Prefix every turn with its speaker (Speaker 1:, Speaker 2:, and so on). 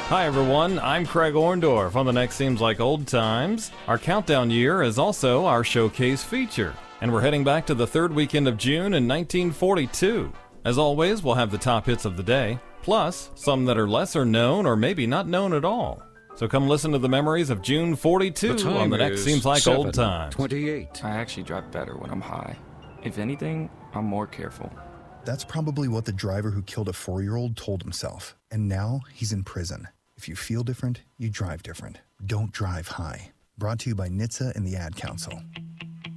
Speaker 1: Hi everyone, I'm Craig Orndorff on The Next Seems Like Old Times. Our countdown year is also our showcase feature, and we're heading back to the third weekend of June in 1942. As always, we'll have the top hits of the day, plus some that are lesser known or maybe not known at all. So come listen to the memories of June 42 on The Next Seems Like Old Times.
Speaker 2: 28.
Speaker 3: I actually drive better when I'm high. If anything, I'm more careful.
Speaker 4: That's probably what the driver who killed a 4-year-old told himself, and now he's in prison. If you feel different, you drive different. Don't drive high. Brought to you by NHTSA and the Ad Council.